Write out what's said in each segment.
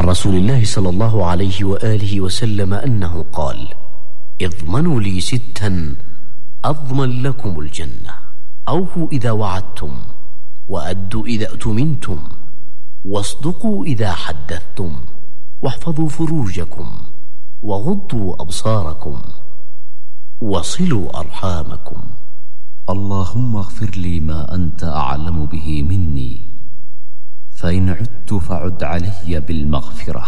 رسول الله صلى الله عليه وآله وسلم أنه قال: اضمنوا لي 6 أضمن لكم الجنة: أوفوا إذا وعدتم، وأدوا إذا أؤتمنتم، واصدقوا إذا حدثتم، واحفظوا فروجكم، وغضوا أبصاركم، وصلوا أرحامكم. اللهم اغفر لي ما أنت أعلم به مني، فإن عدت فعد علي بالمغفرة.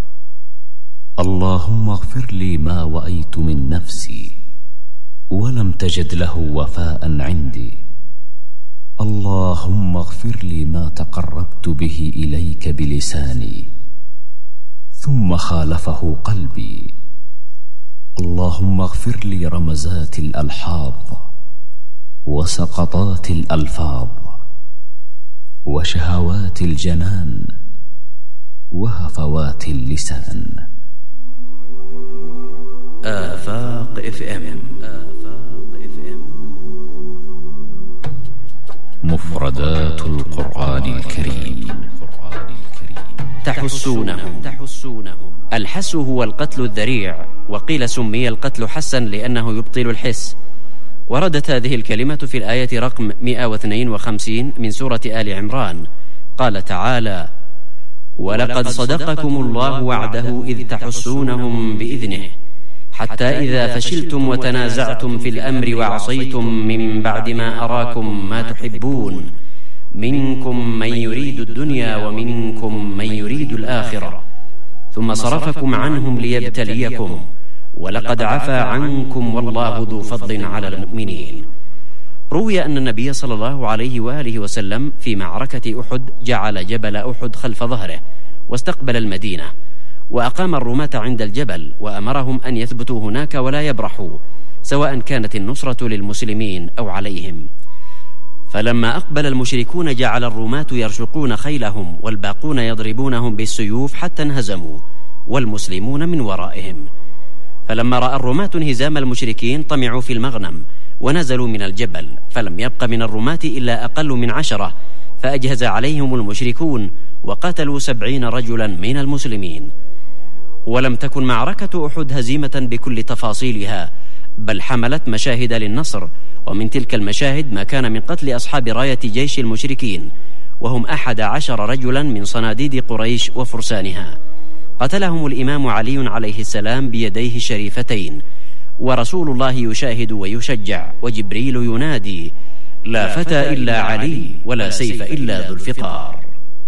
اللهم اغفر لي ما وأيت من نفسي ولم تجد له وفاء عندي. اللهم اغفر لي ما تقربت به إليك بلساني ثم خالفه قلبي. اللهم اغفر لي رمزات الألحاظ وسقطات الألفاظ وشهوات الجنان وهفوات اللسان. آفاق FM. مفردات القرآن الكريم. تحسونهم. الحس هو القتل الذريع، وقيل سمي القتل حسا لأنه يبطل الحس. وردت هذه الكلمة في الآية رقم 152 من سورة آل عمران. قال تعالى: ولقد صدقكم الله وعده إذ تحسونهم بإذنه حتى إذا فشلتم وتنازعتم في الأمر وعصيتم من بعد ما أراكم ما تحبون منكم من يريد الدنيا ومنكم من يريد الآخرة ثم صرفكم عنهم ليبتليكم ولقد عفا عنكم والله ذو فضل على المؤمنين. روي أن النبي صلى الله عليه وآله وسلم في معركة أحد جعل جبل أحد خلف ظهره واستقبل المدينة، وأقام الرماة عند الجبل وأمرهم أن يثبتوا هناك ولا يبرحوا، سواء كانت النصرة للمسلمين أو عليهم. فلما أقبل المشركون جعل الرماة يرشقون خيلهم والباقون يضربونهم بالسيوف حتى انهزموا والمسلمون من ورائهم. فلما رأى الرماة انهزام المشركين طمعوا في المغنم ونزلوا من الجبل، فلم يبق من الرماة إلا أقل من 10، فأجهز عليهم المشركون وقتلوا 70 رجلا من المسلمين. ولم تكن معركة أحد هزيمة بكل تفاصيلها، بل حملت مشاهد للنصر، ومن تلك المشاهد ما كان من قتل أصحاب راية جيش المشركين، وهم 11 رجلا من صناديد قريش وفرسانها. قتلهم الإمام علي عليه السلام بيديه الشريفتين، ورسول الله يشاهد ويشجع، وجبريل ينادي: لا فتى إلا علي ولا سيف إلا ذو الفقار.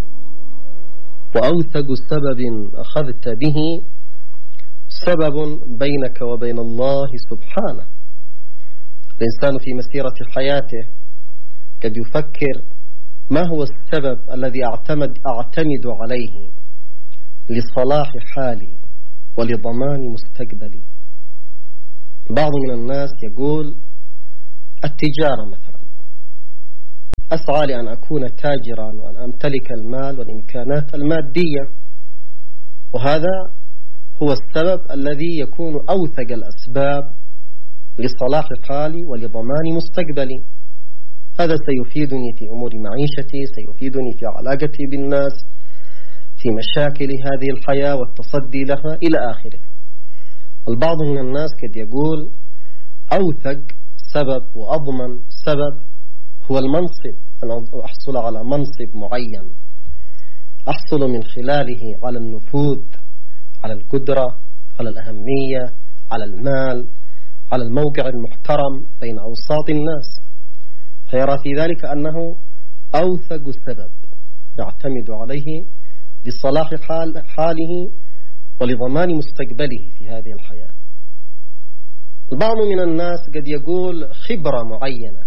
وأوثق سبب أخذت به سبب بينك وبين الله سبحانه. الإنسان في مسيرة حياته قد يفكر: ما هو السبب الذي أعتمد عليه لصلاح حالي ولضمان مستقبلي؟ بعض من الناس يقول: التجارة مثلا، أسعى لأن أكون تاجرا وأن أمتلك المال والإمكانات المادية، وهذا هو السبب الذي يكون أوثق الأسباب لصلاح حالي ولضمان مستقبلي. هذا سيفيدني في أمور معيشتي، سيفيدني في علاقتي بالناس، في مشاكل هذه الحياة والتصدي لها إلى آخره. البعض من الناس قد يقول: أوثق سبب وأضمن سبب هو المنصب، أن أحصل على منصب معين أحصل من خلاله على النفوذ، على القدرة، على الأهمية، على المال، على الموقع المحترم بين أوساط الناس، فيرى في ذلك أنه أوثق سبب يعتمد عليه لصلاح حاله ولضمان مستقبله في هذه الحياة. البعض من الناس قد يقول: خبرة معينة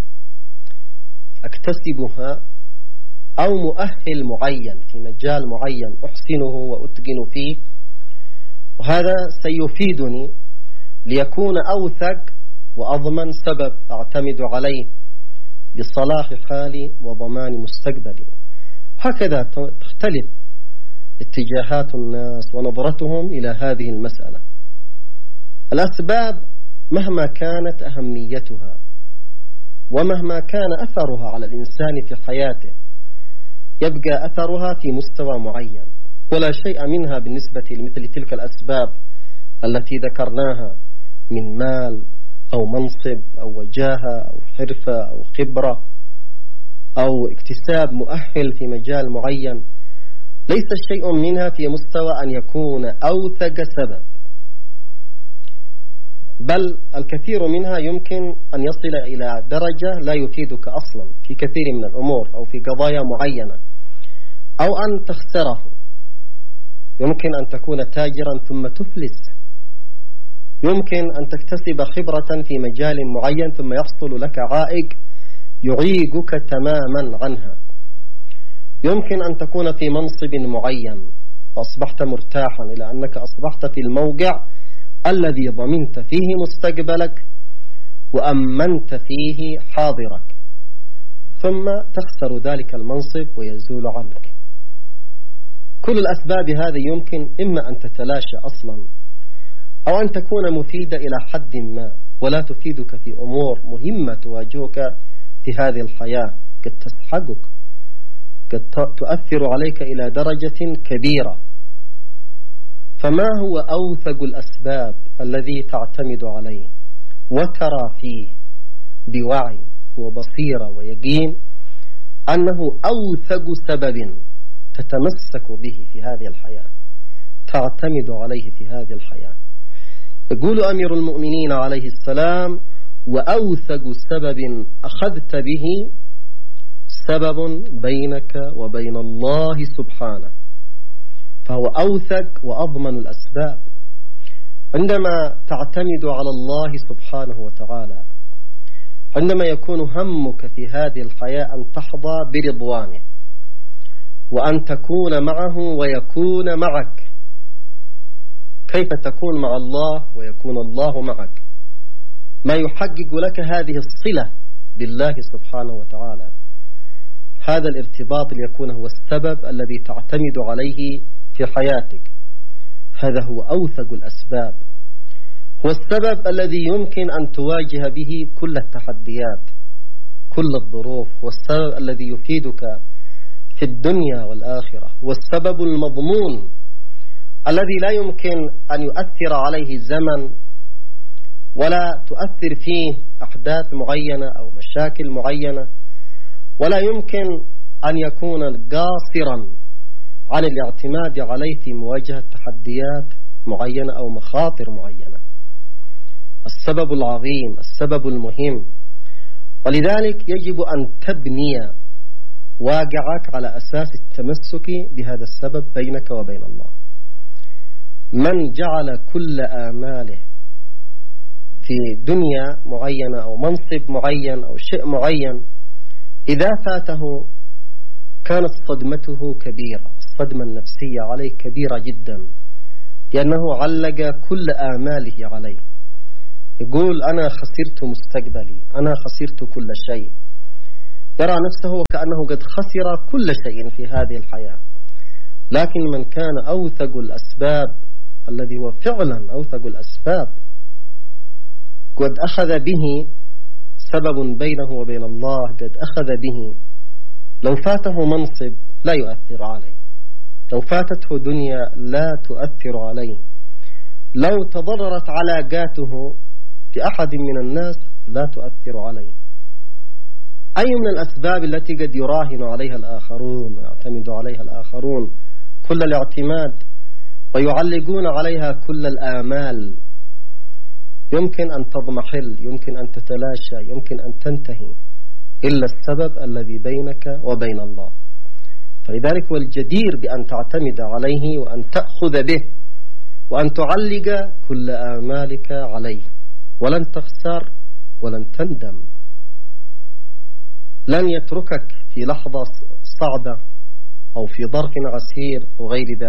أكتسبها أو مؤهل معين في مجال معين أحسنه وأتقن فيه، وهذا سيفيدني ليكون أوثق وأضمن سبب أعتمد عليه لصلاح حالي وضمان مستقبلي. هكذا تختلف اتجاهات الناس ونظرتهم إلى هذه المسألة. الأسباب مهما كانت أهميتها ومهما كان أثرها على الإنسان في حياته، يبقى أثرها في مستوى معين. ولا شيء منها بالنسبة لمثل تلك الأسباب التي ذكرناها من مال أو منصب أو وجاهة أو حرفة أو خبرة أو اكتساب مؤهل في مجال معين. ليس شيء منها في مستوى أن يكون أوثق سبب، بل الكثير منها يمكن أن يصل إلى درجة لا يفيدك أصلا في كثير من الأمور أو في قضايا معينة، أو أن تخسره. يمكن أن تكون تاجرا ثم تفلس، يمكن أن تكتسب خبرة في مجال معين ثم يحصل لك عائق يعيقك تماما عنها. يمكن أن تكون في منصب معين وأصبحت مرتاحا إلى أنك أصبحت في الموقع الذي ضمنت فيه مستقبلك وأمنت فيه حاضرك، ثم تخسر ذلك المنصب ويزول عنك. كل الأسباب هذه يمكن إما أن تتلاشى أصلا أو أن تكون مفيدة إلى حد ما ولا تفيدك في أمور مهمة تواجهك في هذه الحياة، قد تسحقك، قد تؤثر عليك إلى درجة كبيرة. فما هو أوثق الأسباب الذي تعتمد عليه وترى فيه بوعي وبصيرة ويقين أنه أوثق سبب تتمسك به في هذه الحياة، تعتمد عليه في هذه الحياة؟ يقول أمير المؤمنين عليه السلام: وأوثق سبب أخذت به سبب بينك وبين الله سبحانه. فهو أوثق وأضمن الأسباب. عندما تعتمد على الله سبحانه وتعالى، عندما يكون همك في هذه الحياة أن تحظى برضوانه وأن تكون معه ويكون معك، كيف تكون مع الله ويكون الله معك؟ ما يحقق لك هذه الصلة بالله سبحانه وتعالى، هذا الارتباط ليكون هو السبب الذي تعتمد عليه في حياتك. هذا هو أوثق الأسباب، هو السبب الذي يمكن أن تواجه به كل التحديات، كل الظروف، هو السبب الذي يفيدك في الدنيا والآخرة، هو السبب المضمون الذي لا يمكن أن يؤثر عليه الزمن ولا تؤثر فيه أحداث معينة أو مشاكل معينة، ولا يمكن أن يكون قاصرا عن الاعتماد عليه في مواجهة تحديات معينة أو مخاطر معينة. السبب العظيم، السبب المهم. ولذلك يجب أن تبني واقعك على أساس التمسك بهذا السبب بينك وبين الله. من جعل كل آماله في دنيا معينة أو منصب معين أو شيء معين، إذا فاته كانت صدمته كبيرة، الصدمة النفسية عليه كبيرة جدا، لأنه علق كل آماله عليه. يقول: أنا خسرت مستقبلي، أنا خسرت كل شيء. يرى نفسه وكأنه قد خسر كل شيء في هذه الحياة. لكن من كان أوثق الأسباب، الذي هو فعلا أوثق الأسباب، قد أخذ به سبب بينه وبين الله، قد أخذ به، لو فاته منصب لا يؤثر عليه، لو فاتته دنيا لا تؤثر عليه، لو تضررت علاقاته في أحد من الناس لا تؤثر عليه. أي من الأسباب التي قد يراهن عليها الآخرون ويعتمد عليها الآخرون كل الاعتماد ويعلقون عليها كل الآمال، يمكن أن تضمحل، يمكن أن تتلاشى، يمكن أن تنتهي، إلا السبب الذي بينك وبين الله. فلذلك هو الجدير بأن تعتمد عليه وأن تأخذ به وأن تعلق كل آمالك عليه، ولن تخسر ولن تندم. لن يتركك في لحظة صعبة أو في ظرف عسير وغير ذلك.